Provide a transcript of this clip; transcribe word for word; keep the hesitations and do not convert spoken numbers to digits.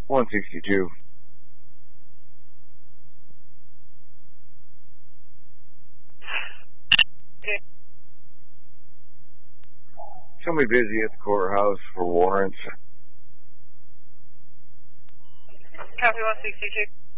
one sixty-two. Okay. Somebody busy at the courthouse for warrants. Copy one sixty-two.